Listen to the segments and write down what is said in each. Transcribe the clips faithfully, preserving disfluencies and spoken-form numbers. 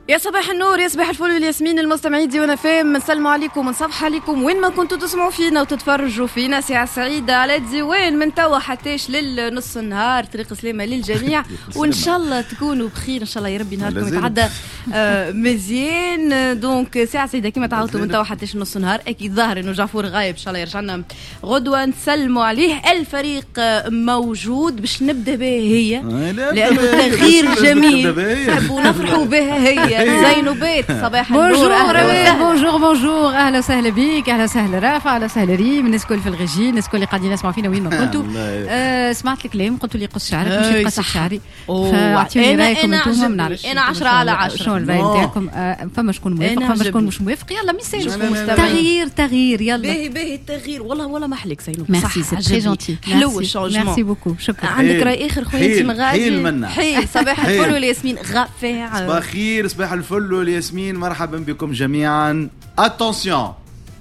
يا صباح النور، يا صباح الفل والياسمين المستمعين ديونا فام، نسلموا عليكم ونصبح عليكم وين ما كنتوا تسمعوا فينا وتتفرجوا فينا. ساعة سعيدة على الديوان من توا حتىش للنص النهار. طريق سلامة للجميع وإن شاء الله تكونوا بخير. إن شاء الله يا ربي نهاركم يتعدى آه مزيان. دونك ساعة سعيدة كما تعودتوا من توا حتىش نص النهار. أكيد ظاهر إنه جعفور غايب، إن شاء الله يرجعنا غدوة. نسلموا عليه. الفريق موجود باش نبدأ به هي لأنه التغيير جميل، نحبوا نفرحوا بها هي. زينوبات صباح النور. بونجور بونجور، اهلا وسهلا بيك، اهلا وسهلا رافع، اهلا وسهلا ريم، الناس الكل في الغجي، الناس الكل اللي قاعدين يسمعوا فينا وين ما كنتوا. آه سمعت الكلام، قلت لي قص شعرك مش قص شعري، فاعطوني رايكم انتم. ما نعرفش انا عشرة على عشرة شنو الراي نتاعكم. آه فما شكون موافق فما شكون مش موافق. يلا ميساج تغيير تغيير يلا باهي باهي التغيير. والله والله ما حليك زينوب. ميرسي سي تري جونتي، حلو الشونجمون. ميرسي بوكو، شكرا. عندك راي اخر خويا انت مغادي؟ حي صباح الفل والياسمين غفاع. صباح الخير، صباح الفل والياسمين، مرحبا بكم جميعا. اتونسيون،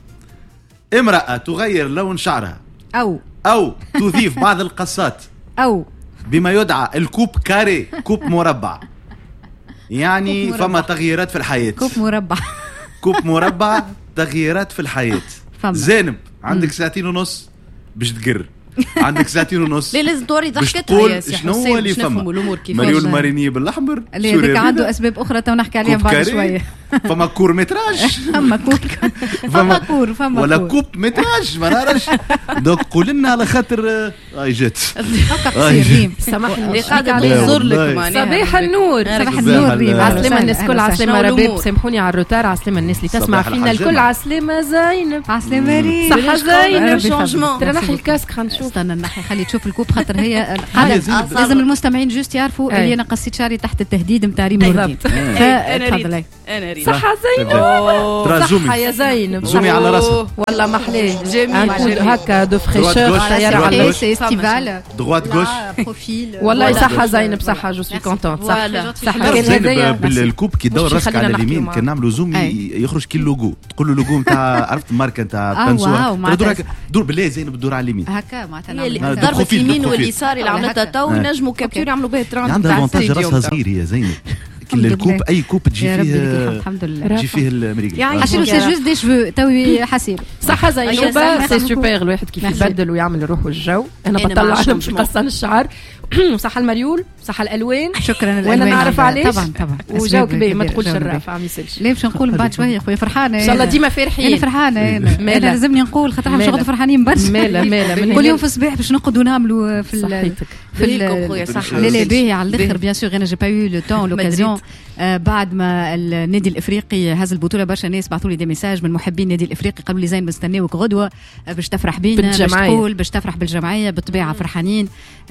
امرأة تغير لون شعرها أو أو تضيف بعض القصات أو بما يدعى الكوب كاري، كوب مربع. يعني كوب مربع. فما تغييرات في الحياة. كوب مربع كوب مربع، تغييرات في الحياة. فما. زينب عندك ساعتين ونص باش تقر، عندك ساعتين ونص ليه لازم توري باش ضحكتها يا تقول سي شنو هو حسين اللي باش نفهموا فما. الامور كيفاش. مريول ماريني بالاحمر اللي هذاك عنده اسباب اخرى تو نحكي عليها بعد شويه. فما كور متراج، فما كور فما كور فما ولا كور. كوب متراج ما نعرفش. دوك قول لنا على خاطر اي جات هكا قصير ريم. سامحني اللي قاعده تزور لك معناها. صباح النور. صباح النور ريم. عسلامة الناس كل، عسلامة رباب، سامحوني على الروتار، عسلامة الناس اللي تسمع فينا الكل، عسلامة زينب، عسلامة ريم، صحة زينب. شونجمون. ترى نحي الكاسك خلينا نشوف. استنى نحي، خلي تشوف الكوب خاطر هي لازم المستمعين جوست يعرفوا اللي انا قصيت شعري تحت التهديد نتاع ريم نور الدين. تفضلي. انا ريت صحة زينب. صحة يا زينب، زومي على راسها. والله محلاه جميل جميل هكا دو فريشور خير على استيفال دغوات غوش. بروفيل. والله صحة زينب، صحة جو سوي كونتونت. صح صح. كان هذايا بالكوب كي دور راسك على اليمين كان نعملوا زوم يخرج كي اللوجو، تقول له اللوجو نتاع عرفت الماركه نتاع بنسوه. دور دور بالله زينب دور على اليمين هكا معناتها ضربة اليمين واليسار اللي عملتها تو ينجموا كابتور يعملوا بها ترند. عندها افونتاج راسها صغير يا زينب. كل الكوب اي كوب تجي فيه الحمد لله تجي فيه المريقل. عشان سي جوست دي شفو توي حسيب. صحة زينب سي سوبر. الواحد كيف يبدل ويعمل روحه الجو. انا بطلع على في قصان الشعر. صحة المريول، صحة الالوان. شكرا. وانا نعرف عليه طبعا طبعا. وجو كبير ما تقولش الرافع ما يسالش. ليه باش نقول بعد شويه خويا فرحانه ان شاء الله ديما فرحين. انا فرحانه انا لازمني نقول خاطر احنا شغل فرحانين برشا. مالا مالا كل يوم في الصباح باش نقعدوا نعملوا في في خويا صح. لا لا باهي على الاخر بيان سور. انا جي با يو لو تون لوكازيون بعد ما النادي الافريقي هز البطوله برشا ناس بعثوا لي دي ميساج من محبين النادي الافريقي قالوا لي زين بنستناوك غدوه باش تفرح بينا، باش تقول باش تفرح بالجمعيه. بالطبيعه فرحانين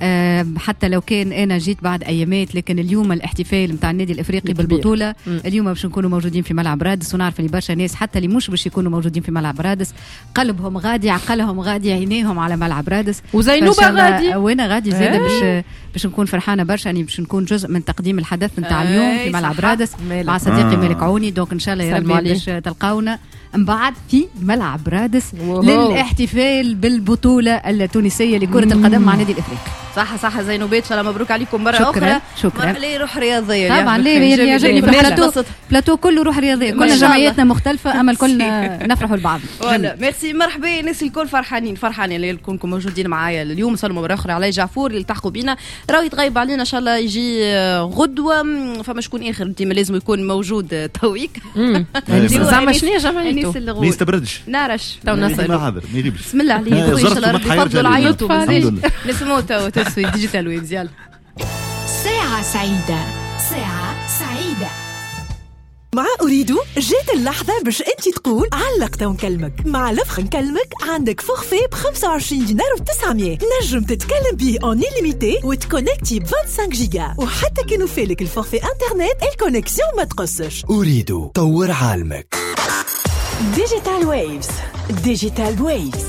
حتى لو كان انا جيت بعد ايامات، لكن اليوم الاحتفال نتاع النادي الافريقي بالبطوله اليوم باش نكونوا موجودين في ملعب رادس. ونعرف اللي برشا ناس حتى اللي مش باش يكونوا موجودين في ملعب رادس قلبهم غادي، عقلهم غادي، عينيهم على ملعب رادس. وزينوبه غادي وانا غادي زاده باش باش نكون فرحانه برشا اني باش نكون جزء من تقديم الحدث نتاع اليوم في ملعب رادس مع صديقي مالك عوني. دونك ان شاء الله يا ربي باش تلقاونا من بعد في ملعب رادس للاحتفال بالبطوله التونسيه لكره القدم مع النادي الافريقي. صح صح زينوبات، ان شاء الله مبروك عليكم مره شكرا اخرى. شكرا. ليه روح رياضيه طبعا. ليه يعجبني في البلاتو، بلاتو كله روح رياضيه، كلنا جمعياتنا مختلفه اما الكلنا نفرحوا لبعض. ولا ميرسي مرحبا الناس الكل فرحانين فرحانين اللي نكونكم موجودين معايا اليوم. سلموا مره اخرى علي جعفور اللي التحقوا بينا، راهو يتغيب علينا ان شاء الله يجي غدوه. فما شكون اخر انت لازم يكون موجود تويك. زعما شنو يا جماعه ما يستبردش نارش تو نصل ما حاضر ما يغيبش. بسم الله عليك ان شاء الله ربي يفضل عيطوا لله. نسمعوا تو تسوي ديجيتال ويبز. يلا ساعة سعيدة، ساعة سعيدة مع أريدو. جات اللحظة باش أنت تقول علقت ونكلمك. مع لفخ نكلمك عندك فورفي ب خمسة وعشرين دينار وتسعمية، نجم تتكلم بيه اون إليميتي وتكونكتي ب خمسة وعشرين جيجا، وحتى كي نوفيلك الفورفي انترنت الكونكسيون ما تقصش. أريدو طور عالمك. ديجيتال ويفز، ديجيتال ويفز.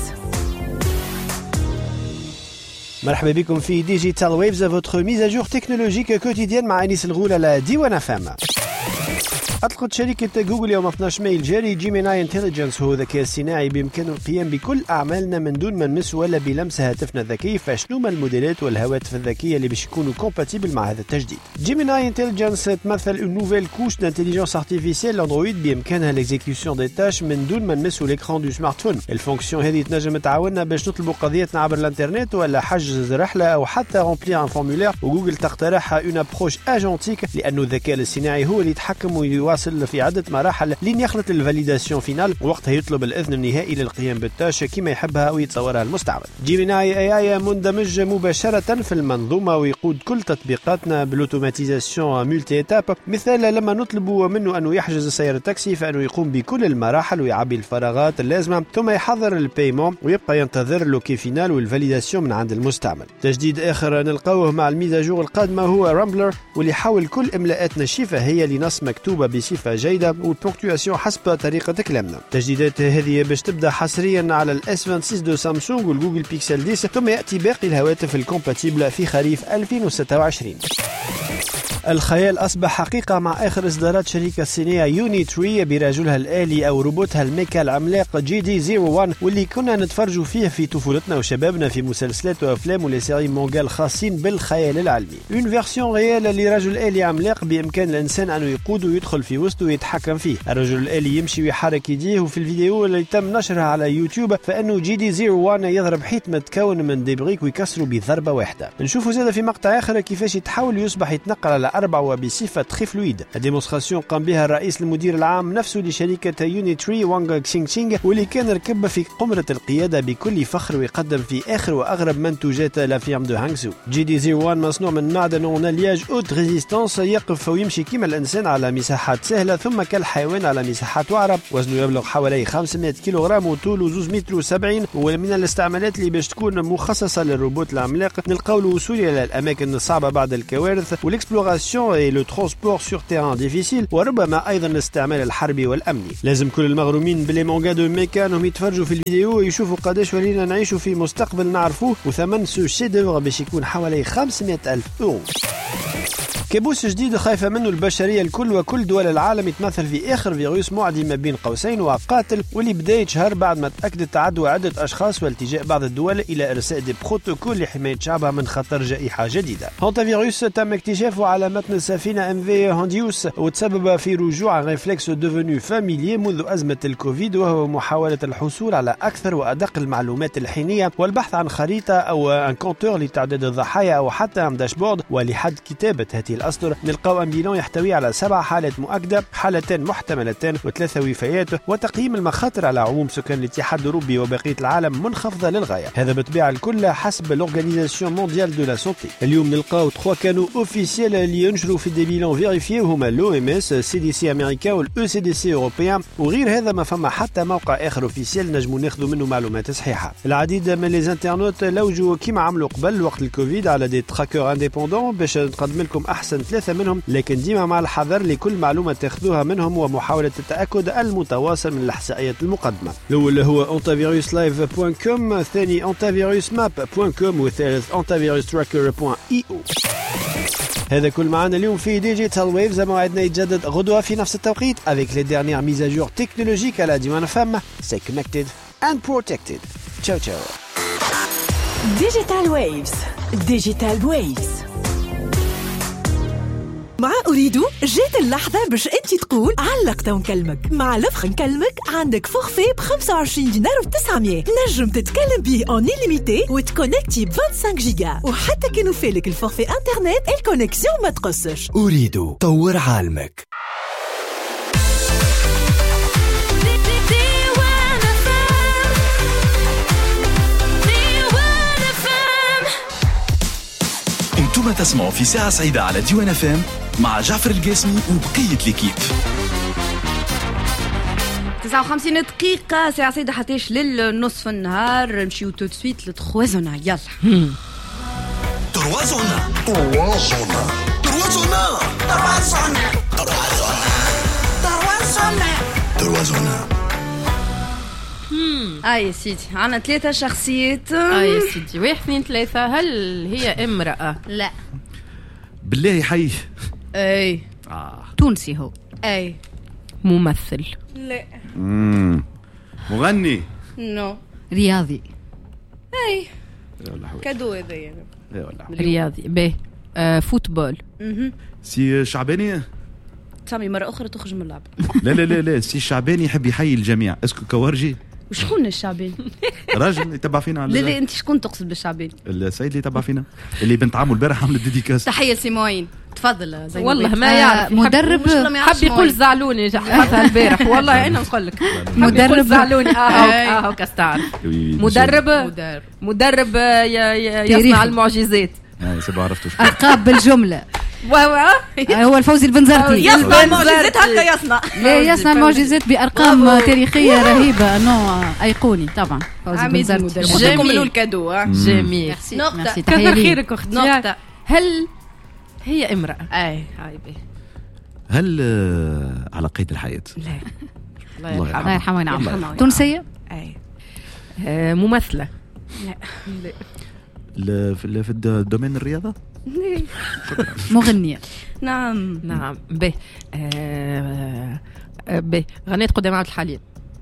مرحبا بكم في ديجيتال ويفز، votre mise à jour technologique quotidienne مع أنيس الغول على ديوان اف ام. أطلقت شركة جوجل يوم اثني عشر ماي الجاري جيميناي انتليجنس، هو ذكاء اصطناعي بإمكانه القيام بكل أعمالنا من دون ما نمس ولا بلمس هاتفنا الذكي. فشنو ما الموديلات والهواتف الذكية اللي باش يكونوا كومباتيبل مع هذا التجديد؟ جيميناي انتليجنس تمثل اون نوفيل كوش دانتيليجنس ارتيفيسيال لاندرويد بإمكانها ليكزيكيوسيون دي تاش من دون ما نمسوا ليكران دو سمارت فون. الفونكسيون هذه تنجم تعاوننا باش نطلبوا قضيتنا عبر الانترنت ولا حجز رحلة أو حتى رومبلير ان فورمولير. وجوجل تقترح اون ابروش اجونتيك لأنه الذكاء الاصطناعي هو اللي يتحكم ويواصل في عدة مراحل لين يخلط الفاليداسيون فينال، وقتها يطلب الإذن النهائي للقيام بالتاش كما يحبها ويتصورها المستعمل. جيميناي اي اي مندمج مباشرة في المنظومة ويقود كل تطبيقاتنا بالاوتوماتيزاسيون مولتي ايتاب. مثال لما نطلب منه أنه يحجز سيارة تاكسي فإنه يقوم بكل المراحل ويعبي الفراغات اللازمة ثم يحضر البايمون ويبقى ينتظر لوكي فينال والفاليداسيون من عند المستعمل. تجديد آخر نلقاوه مع الميزاجور القادمة هو رامبلر، واللي يحول كل إملاءاتنا الشفهية لنص مكتوبة بصفة جيدة والبونكتواسيون حسب طريقة كلامنا. التجديدات هذه باش تبدأ حصريا على الاس ستة وعشرين دو سامسونج والجوجل بيكسل عشرة، ثم يأتي باقي الهواتف الكومباتيبل في خريف ألفين وستة وعشرين. الخيال أصبح حقيقة مع آخر إصدارات شركة الصينية يوني تري برجلها الآلي أو روبوتها الميكا العملاق جي دي صفر واحد، واللي كنا نتفرجوا فيه في طفولتنا وشبابنا في مسلسلات وأفلام ولسيري مونغا الخاصين بالخيال العلمي. اون فيرسيون ريال لرجل آلي عملاق بإمكان الإنسان أنه يقود ويدخل في وسطه ويتحكم فيه. الرجل الآلي يمشي ويحرك يديه، وفي الفيديو اللي تم نشرها على يوتيوب فإنه جي دي صفر واحد يضرب حيط متكون من ديبريك ويكسره بضربة واحدة. نشوفوا زاد في مقطع آخر كيفاش يتحول يصبح يتنقل على أربعة وبصفة خفلويد. الديمونستراسيون قام بها الرئيس المدير العام نفسه لشركة يوني تري وانغ تشينغ تشينغ، واللي كان ركب في قمرة القيادة بكل فخر ويقدم في آخر وأغرب منتوجات لافيرم دو هانغزو. جي دي صفر واحد مصنوع من معدن اون الياج اوت ريزيستانس، يقف ويمشي كما الإنسان على مساحات سهلة ثم كالحيوان على مساحات وعرة. وزنه يبلغ حوالي خمسمائة كيلوغرام وطوله اثنين متر وسبعين، ومن الاستعمالات اللي باش تكون مخصصة للروبوت العملاق نلقاو الوصول إلى الأماكن الصعبة بعد الكوارث والاكسبلوراسيون et le transport sur terrain difficile، وربما أيضا الاستعمال الحربي والأمني. لازم كل المغرومين بلي مونغا دو ميكا انهم يتفرجوا في الفيديو ويشوفوا قداش ولينا نعيشوا في مستقبل نعرفوه، وثمن سو شيدوفر باش يكون حوالي خمسمائة ألف يورو. كابوس جديد خايفة منه البشرية الكل وكل دول العالم يتمثل في آخر فيروس معدي ما بين قوسين وقاتل، واللي بدا يتشهر بعد ما تأكدت تعدوا عدة أشخاص والتجاء بعض الدول إلى إرساء دي بروتوكول لحماية شعبها من خطر جائحة جديدة. هونتا فيروس تم اكتشافه على متن السفينة ام في هونديوس وتسبب في رجوع ريفلكس ديفونو فاميليي منذ أزمة الكوفيد، وهو محاولة الحصول على أكثر وأدق المعلومات الحينية والبحث عن خريطة أو ان كونتور لتعداد الضحايا أو حتى ان داشبورد. ولحد كتابة هذه الأسطر نلقاو ان بيلون يحتوي على سبع حالات مؤكدة، حالتين محتملتان وثلاثة وفيات، وتقييم المخاطر على عموم سكان الاتحاد الأوروبي وبقية العالم منخفضة للغاية. هذا بالطبيعة الكل حسب l'Organisation mondiale de la santé. اليوم نلقاو ثلاثة كانوا اوفيسيال اللي ينشروا في دي بيلون فيريفيي، وهما لو ام اس، سي دي سي امريكا والاو سي دي سي اوروبيان. وغير هذا ما فما حتى موقع اخر اوفيسيال نجموا ناخذوا منه معلومات صحيحة. العديد من لي انترنت لوجوا كيما عملوا قبل وقت الكوفيد على دي تراكور انديبوندون باش نقدم لكم احسن ثلاثة منهم، لكن ديما مع الحذر لكل معلومة تاخذوها منهم ومحاولة التأكد المتواصل من الإحصائيات المقدمة. الأول هو انتافيروس لايف دوت كوم، الثاني انتافيروس ماب دوت كوم، والثالث انتافيروس تراكر دوت اي او. هذا كل معنا اليوم في ديجيتال ويفز. موعدنا يتجدد غدوة في نفس التوقيت avec les dernières mises à jour technologiques à la Diwan F M. Stay connected and protected. Ciao ciao. Digital Waves. Digital Waves. مع أريدو جات اللحظة باش أنت تقول علقت ونكلمك. مع لفخ نكلمك عندك فخفي ب خمسة وعشرين دينار وتسعمية، نجم تتكلم بيه اون إليميتي وتكونكتي ب خمسة وعشرين جيجا، وحتى كي نوفيلك الفخفي انترنت الكونكسيون ما تقصش. أريدو طور عالمك. انتم تسمعوا في ساعة سعيدة على ديوان اف ام مع جعفر القاسمي وبقية ليكيب. تسعة وخمسين دقيقة ساعة سعيدة حتىش للنصف النهار. نمشيو تو سويت لتروازونا. يلا تروازونا تروازونا تروازونا تروازونا تروازونا تروازونا. اه يا سيدي عنا ثلاثة شخصيات. اه يا سيدي واحد اثنين ثلاثة. هل هي امرأة؟ لا بالله حي. اي آه. تونسي هو. اي ممثل. لا. امم مغني. نو. رياضي. اي كادو هذا يعني. اي والله رياضي. ب آه فوتبول. اها سي شعباني. سامي مرة أخرى تخرج من اللعبة. لا لا لا لا سي شعباني يحب يحيي الجميع. اسكو كوارجي؟ وشكون الشعبين؟ راجل يتبع فينا على لا لا أنت شكون تقصد بالشعبين؟ السيد اللي يتبع فينا اللي بنت عمو البارح عملت ديديكاس. تحية لسيموين. تفضل زي والله ما يعرف. مدرب حب يقول زعلوني حفظها البارح والله أنا نقول لك. مدرب زعلوني. اه اه كاستعرف. مدرب مدرب يصنع المعجزات. اي سبعة عرفتوا ألقاب بالجملة. هو الفوزي البنزرتي. يصنع المعجزات هكا يصنع. لا يصنع المعجزات بأرقام تاريخية رهيبة. نوع أيقوني طبعا فوزي البنزرتي. جميل الكادو. جميل. نقطة. كثر خيرك أختي. نقطة. هل هي امرأة؟ أي هاي به. هل على قيد الحياة؟ لا. الله يرحمه وينعمه. تونسية؟ أي. ممثلة؟ لا. لا. في في الدومين الرياضة؟ مغنية. نعم. نعم. به به غنيت قدام عبد الحليم.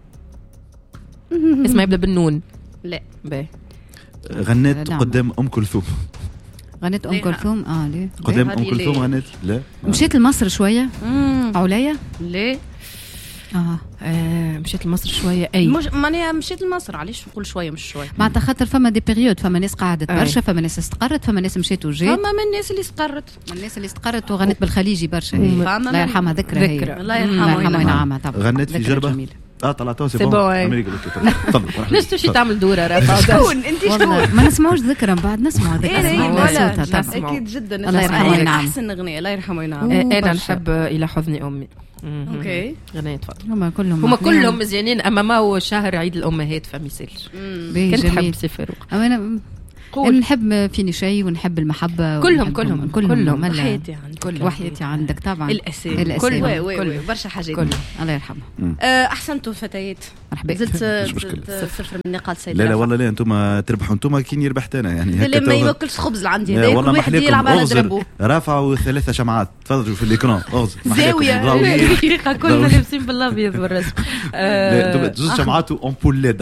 اسمها يبدأ بالنون. لا. به غنيت قدام أم كلثوم. غنيت أم كلثوم. اه ليه قدام أم كلثوم غنيت. لا مشيت لمصر شوية. عولية. ليه آه. اه مشيت لمصر شويه. اي مش ماني مشيت لمصر. علاش نقول شويه مش شويه؟ معناتها خاطر فما دي بيريود. فما ناس قعدت برشا. فما ناس استقرت. فما ناس مشيت وجات. فما من الناس اللي استقرت. من الناس اللي استقرت وغنت بالخليجي برشا. الله يرحمها ذكرى. هي الله يرحمها وينعمها طبعا. غنت في جربة. اه طلعت سي بون امريكا. تفضل. ليش تمشي تعمل دوره راه؟ شكون انت شكون؟ ما نسمعوش ذكرى بعد نسمعوا ذكرى. اكيد جدا. الله يرحمه وينعمها. احسن اغنيه الله يرحمه وينعمها. انا نحب الى حضن امي. اوكي غنية تفضل. هما كلهم هما كلهم مزيانين. اما ما هو شهر عيد الامهات فميسالش. كنت نحب سي فاروق. انا نحب فيني شيء ونحب المحبه. كلهم كلهم كلهم وحياتي عندك. كلهم وحياتي عندك طبعا. الاسامي كلهم برشا حاجات. الله يرحمه. احسنتوا فتيات. مرحبا. زدت صفر من نقاط سيد. لا لا والله لا انتم تربحوا انتم كي ربحت انا يعني. هكا ما ياكلش خبز عندي هذاك. والله ما واحد يلعب على دربو. رافعوا ثلاثه شمعات. تفضلوا في الاكران. اغزر زاويه كلنا لابسين بالابيض بالرسم. لا زوج شمعات وامبول ليد.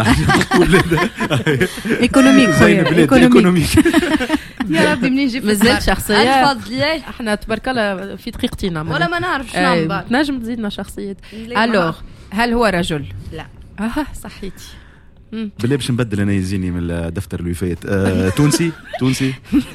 ايكونوميك ايكونوميك. يا ربي منين جبت مازال شخصيه. تفضلي. احنا تبارك الله في دقيقتين ولا ما نعرف شنو نعمل بعد. نجم تزيدنا شخصيات. الوغ هل هو رجل؟ لا. اه صحيتي. بالله باش نبدل انا يزيني من الدفتر اللي فات. آه، تونسي تونسي.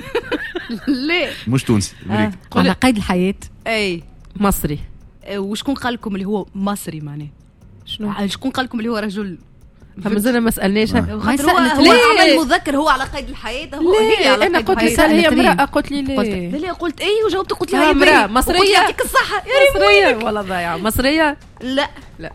ليه مش تونسي امريكي. آه. على قيد الحياة. اي مصري. وشكون قال لكم اللي هو مصري معناه؟ شنو شكون قال لكم اللي هو رجل؟ فمازلنا ما سالناش. هو عمل مذكر هو على قيد الحياة. هو هي على قيد انا قلت لي هي امرأة. قلت لي ليه؟ لا قلت اي وجاوبت قلت لها هي امرأة مصرية. يعطيك الصحة يا مصرية والله ضايعة. مصرية لا لا.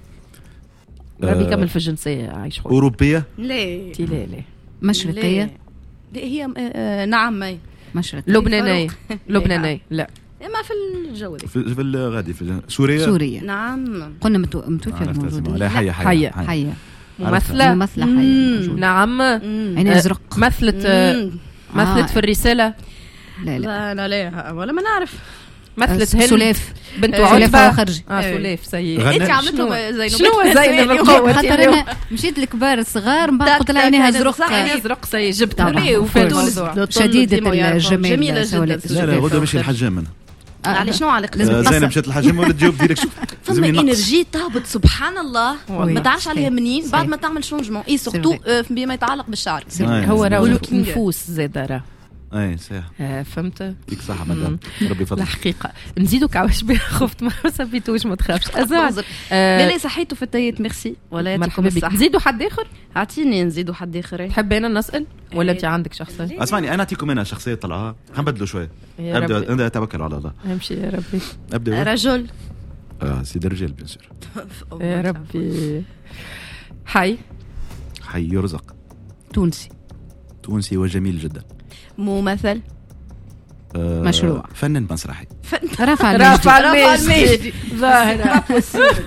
ربي كمل في الجنسية عايش خويا. أوروبية. لا تي لا لا. مشرقية. هي نعم ماي مشرقية. لبنانية. لبنانية لا. ما في الجو ذي. في الغادي في سوريا. سوريا. نعم. قلنا متوفر موجودين. لا حية حية حية. ممثلة. ممثلة حية. نعم. عيني أزرق. مثلت مثلت في الرسالة. لا لا لا لا ولا ما نعرف. مثلت هند. سلاف. بنت عتبة خرجي. اه سلاف سيء. انت عملتوا زينب. شنو زينب القوة؟ خاطر انا مشيت الكبار الصغار من بعد قلت لها عينيها زرق. عينيها زرق سيء جبتها. وفي تونس شديدة الجمال. جميلة جدا. لا لا غدا مشي الحجام انا. على شنو عليك؟ زينب مشات الحجام ولا تجاوب ديريكت. شوف فما انرجي تهبط سبحان الله. ما تعرفش عليها منين بعد ما تعمل شونجمون. اي سورتو بما يتعلق بالشعر. هو راهو نفوس زاد راه. اي صح. آه فهمت. يعطيك الصحة مدام. ربي يفضلك. الحقيقة نزيدوك عواش بها. خفت ما سبيتوش ما تخافش. أزعل. لا لا صحيتوا فتيات ميرسي. ولا يعطيكم الصحة. نزيدوا حد آخر؟ أعطيني نزيدوا حد آخر. تحب أنا نسأل ولا أنت عندك شخصية؟ اسمعني أنا أعطيكم أنا شخصية طلعها. نبدلوا شوية. أبدأ أنا أتوكل على الله. امشي يا ربي. أبدأ. رجل. آه سيد الرجال بيان سور. يا ربي. حي. حي يرزق. تونسي. تونسي وجميل جدا. ممثل. آه مشروع. فنان مسرحي. رفع رفع المجدي ظاهرة.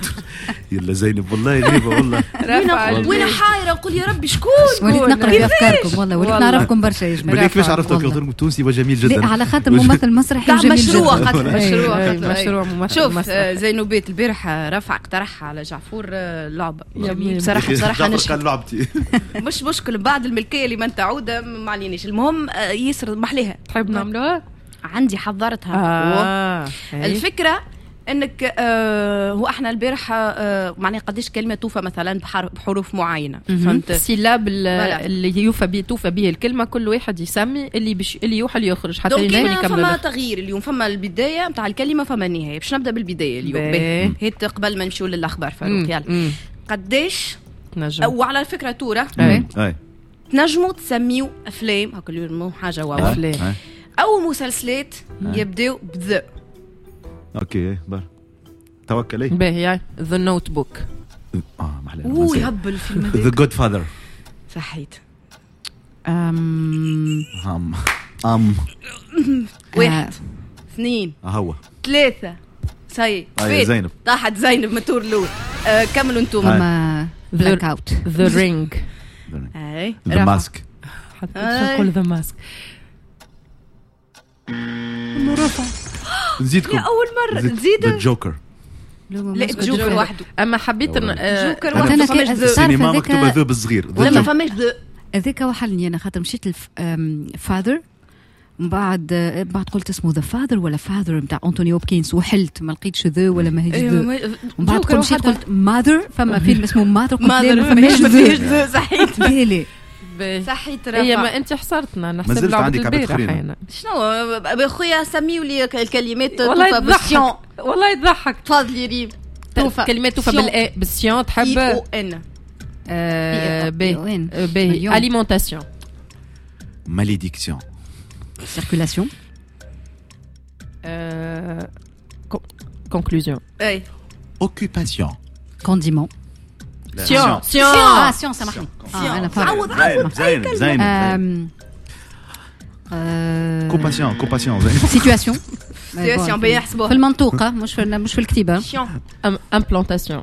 يلا زينب والله غريبة والله. وين حايرة نقول يا ربي شكون وليت نقرا في أفكاركم والله وليت نعرفكم برشا يا جماعة. بالله كيفاش عرفتوا كلثوم التونسي وجميل جدا على خاطر ممثل مسرحي جميل مشروع جدا. خاطر مشروع مشروع ممثل. شوف زينوبيت البارح رفع اقترحها على جعفور لعبة بصراحة بصراحة نشكر لعبتي مش مشكل بعد الملكية اللي ما تعودة ما علينيش. المهم يسر محليها تحب نعملوها عندي حضرتها. آه. الفكرة انك آه هو احنا البارح آه معناها قديش كلمه توفى مثلا بحروف معينه فهمت السيلاب اللي يوفى به توفى به الكلمه كل واحد يسمي اللي بش اللي يوحل يخرج حتى يكمل. فما تغيير اليوم فما البدايه نتاع الكلمه فما النهايه. باش نبدا بالبدايه اليوم هيت قبل ما نمشيو للاخبار فاروق يلا قديش نجم. او على فكره تورا تنجموا تسميوا افلام هاك اليوم حاجه واو افلام او مسلسلات يبداو بذ. اوكي بار توكل ايه باهي ذا نوت بوك. اه محلى اوه يهبل الفيلم هذاك ذا جود فاذر. صحيت ام ام ام واحد اثنين هو ثلاثة ساي زينب طاحت زينب متور الاول. آه كملوا انتم. اما بلاك اوت ذا رينج اي ذا ماسك حتى نقول ذا ماسك رفع نزيدكم اول مرة نزيد الجوكر. لا جوكر وحده. اما حبيت جوكر وحده فماش السينما مكتوبة ذو بالصغير ولا فماش ذو هذاك وحلني انا خاطر مشيت الفاذر من بعد بعد قلت اسمه ذا فاذر ولا فاذر نتاع أنتوني هوبكنز وحلت ما لقيتش ذو ولا ما هيش ذو. من بعد قلت مشيت قلت ماذر فما فيلم اسمه ماذر قلت لا ما فماش ذو. صحيت بالي صحيت رفع. هي ما انت حصرتنا نحسب لعبة البارح هنا. شنو بخويا سميوا لي الكلمات والله بالسيون والله يضحك. تفضلي ريم توفى كلمات توفى بالاي بالسيون تحب او ان باهي باهي اليمونتاسيون ماليديكسيون سيركولاسيون كونكلوزيون اي اوكوباسيون كونديمون سيون سيون اه سيون سامحني انا عوض عوض زين زين كوباسيون كوباسيون سيتواسيون سيتواسيون بيحسبوها في المنطوقه مش في مش في الكتيبه. امبلانتاسيون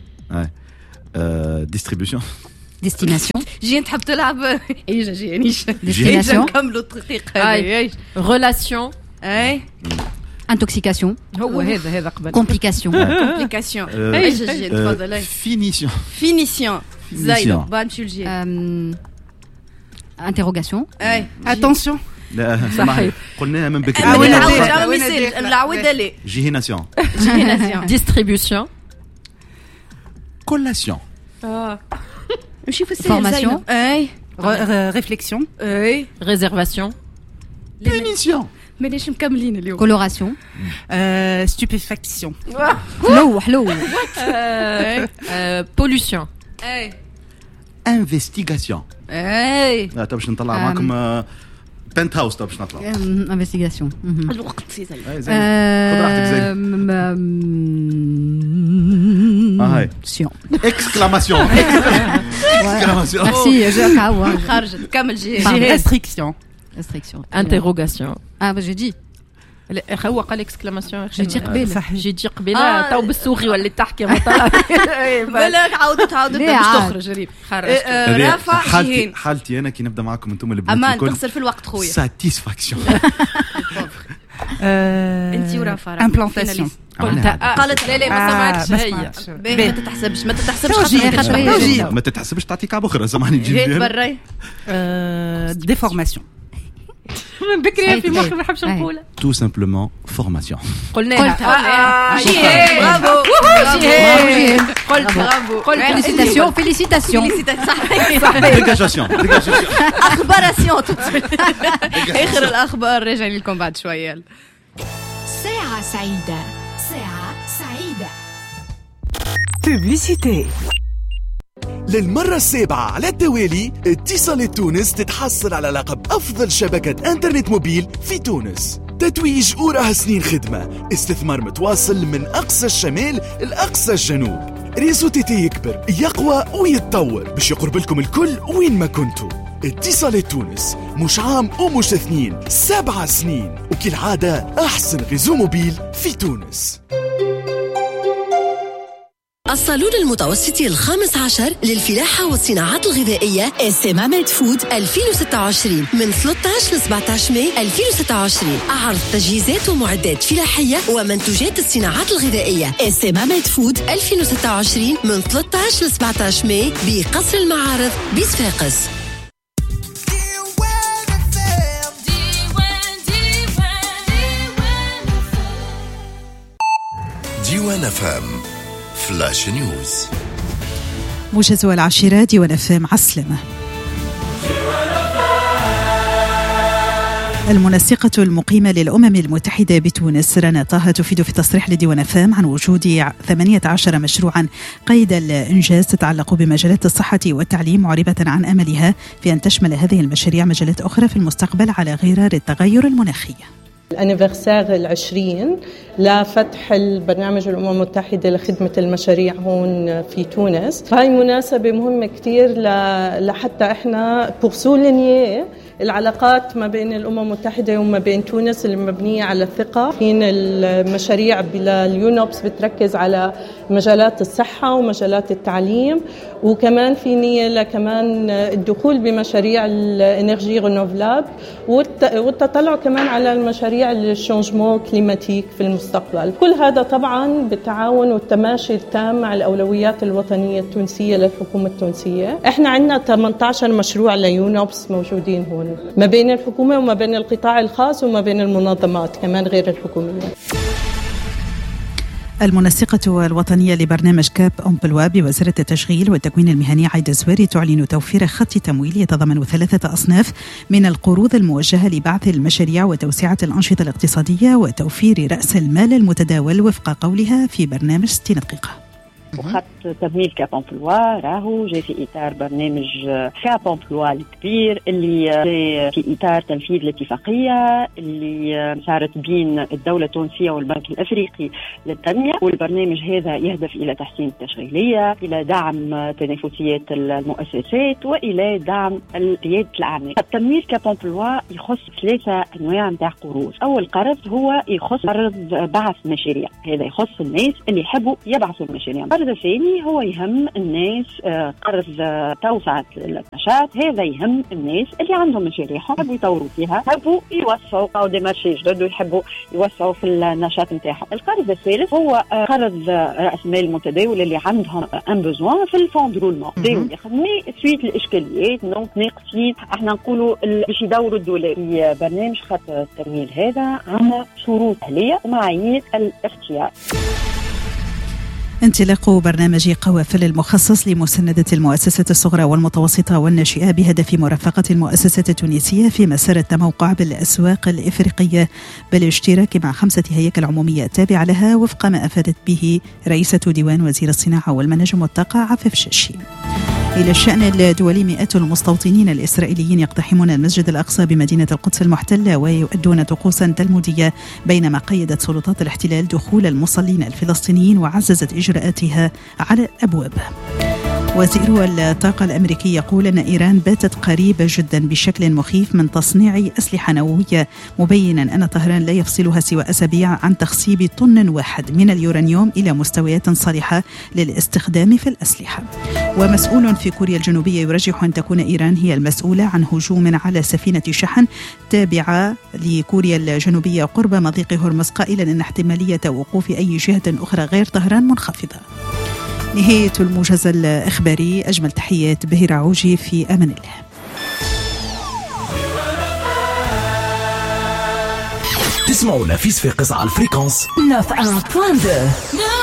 ديستريبيوشن ديستيناسيون جي تحب تلعب ايجا جينيش ديستيناسيون نكملوا الدقيقه هذه. ريلاسيون اي انتوكسيكاسيون هو هذا هذا قبل كومبليكاسيون كومبليكاسيون ايجا جي تفضل فينيسيون فينيسيون زين بعد نمشيو للجي انتيروغاسيون اي اتونسيون لا صحيح قلناها من بكري. العوده لي جيهيناسيون جيهيناسيون ديستريبيوشن كولاسيون نمشي في السير فورماسيون اي ريفليكسيون اي ريزيرفاسيون بونيسيون مانيش مكملين اليوم. كولوراسيون ستوبيفاكسيون حلو حلو بولوسيون اي انفستيغاسيون اي لا باش نطلع معكم بنت هاوس باش نطلع انفستيغاسيون الوقت سي زين خذ راحتك زين هاي سيون اكسكلاماسيون اكسكلاماسيون ميرسي جاك عوا خرجت كمل جي ريستريكسيون ريستريكسيون انتيروغاسيون اه جي دي هو قال اكسكلاماسيون جيتي قبيله جيتي قبيله تو بالسوغي ولا تحكي ما طلع بالك عاودت عاودت باش تخرج ريم خرجت رافع حالتي حالتي انا كي نبدا معكم انتم اللي امان تخسر في الوقت خويا ساتيسفاكسيون انت ورافع امبلانتاسيون قالت لا لا ما سمعتش هي ما تتحسبش ما تتحسبش ما تتحسبش تعطي كعب اخرى سامحني جي هيك بري ديفورماسيون من بكري في مخي ما نحبش نقولها تو سامبلومون فورماسيون قلناها برافو قلت برافو قلت فيليسيتاسيون فيليسيتاسيون ديجاجاسيون ديجاجاسيون اخباراسيون اخر الاخبار راجعين لكم بعد شويه. ساعة سعيدة ساعة سعيدة بوبليسيتي. للمرة السابعة على التوالي اتصالات تونس تتحصل على لقب أفضل شبكة انترنت موبيل في تونس. تتويج وراها سنين خدمة، استثمار متواصل من أقصى الشمال لأقصى الجنوب. ريزو تيتي يكبر يقوى ويتطور باش يقرب لكم الكل وين ما كنتوا. اتصالات تونس مش عام ومش اثنين، سبعة سنين، وكالعادة أحسن ريزو موبيل في تونس. الصالون المتوسطي الخامس عشر للفلاحة والصناعات الغذائية اس ام ميد فود ألفين وستة وعشرين من ثلاثة عشر ل سبعة عشر ماي ألفين وستة وعشرين. عرض تجهيزات ومعدات فلاحية ومنتوجات الصناعات الغذائية اس ام ميد فود ألفين وستة وعشرين من ثلاثة عشر ل سبعة عشر ماي بقصر المعارض بصفاقس. ديوان فام فلاش نيوز. موجز العاشرة ديوان فام عسلمة. المنسقة المقيمة للأمم المتحدة بتونس رنا طه تفيد في تصريح لديوان فام عن وجود ثمانية عشر مشروعا قيد الإنجاز تتعلق بمجالات الصحة والتعليم، معربة عن أملها في أن تشمل هذه المشاريع مجالات أخرى في المستقبل على غرار التغير المناخي. الانيفرسار العشرين لفتح البرنامج الأمم المتحدة لخدمة المشاريع هون في تونس. هاي مناسبة مهمة كتير لحتى احنا بورسولنيه العلاقات ما بين الأمم المتحدة وما بين تونس المبنية على الثقة. حين المشاريع باليونوبس بتركز على مجالات الصحة ومجالات التعليم، وكمان في نية لكمان الدخول بمشاريع الانرجي رينوفلابل والتطلع كمان على المشاريع الشونجمون كليماتيك في المستقبل. كل هذا طبعا بالتعاون والتماشي التام مع الأولويات الوطنية التونسية للحكومة التونسية. احنا عندنا ثمانية عشر مشروع ليونوبس موجودين هون ما بين الحكومة وما بين القطاع الخاص وما بين المنظمات كمان غير الحكومية. المنسقة الوطنية لبرنامج كاب أمبلوا بوزارة التشغيل والتكوين المهني عايدة زويري تعلن توفير خط تمويل يتضمن ثلاثة أصناف من القروض الموجهة لبعث المشاريع وتوسعة الأنشطة الاقتصادية وتوفير رأس المال المتداول وفق قولها في برنامج ستين دقيقة. وخط تمويل كاب امبلوا راهو جاي في اطار برنامج كاب امبلوا الكبير اللي جاي في اطار تنفيذ الاتفاقيه اللي صارت بين الدوله التونسيه والبنك الافريقي للتنميه. والبرنامج هذا يهدف الى تحسين التشغيليه، الى دعم تنافسيه المؤسسات، والى دعم رياده الاعمال. التمويل كاب امبلوا يخص ثلاثه انواع نتاع قروض. اول قرض هو يخص قرض بعث مشاريع، هذا يخص الناس اللي يحبوا يبعثوا المشاريع. القرض الثاني هو يهم الناس قرض توسعة النشاط، هذا يهم الناس اللي عندهم مشاريع يحبوا يطوروا فيها، يحبوا يوسعوا أو دي مارشي جدد ويحبوا يوسعوا في النشاط نتاعهم. القرض الثالث هو قرض رأس مال متداول اللي عندهم ان بوزوان في الفوند رولمون داول يخدمي سويت الإشكاليات دونك ناقصين احنا نقولوا باش يدوروا الدولار. في برنامج خط التمويل هذا عندنا شروط أهلية ومعايير الاختيار. انطلاق برنامج قوافل المخصص لمساندة المؤسسات الصغرى والمتوسطة والناشئة بهدف مرافقة المؤسسات التونسية في مسار التموقع بالأسواق الإفريقية بالاشتراك مع خمسة هياكل عمومية تابعة لها وفق ما أفادت به رئيسة ديوان وزير الصناعة والمناجم والطاقة عفاف شاشي. إلى الشأن الدولي، مئات المستوطنين الإسرائيليين يقتحمون المسجد الأقصى بمدينة القدس المحتلة ويؤدون طقوسا تلمودية، بينما قيدت سلطات الاحتلال دخول المصلين الفلسطينيين وعززت إجراءاتها على الأبواب. وزير الطاقة الأمريكي يقول أن إيران باتت قريبة جدا بشكل مخيف من تصنيع أسلحة نووية، مبينا أن طهران لا يفصلها سوى أسابيع عن تخصيب طن واحد من اليورانيوم إلى مستويات صالحة للاستخدام في الأسلحة. ومسؤول في كوريا الجنوبية يرجح أن تكون إيران هي المسؤولة عن هجوم على سفينة شحن تابعة لكوريا الجنوبية قرب مضيق هرمز، قائلا أن احتمالية وقوف أي جهة أخرى غير طهران منخفضة. نهاية الموجز الإخباري، أجمل تحيات بهير عوجي، في أمان الله. تسمعونا في صفاقس على الفريكونس تسعة فاصلة اثنين.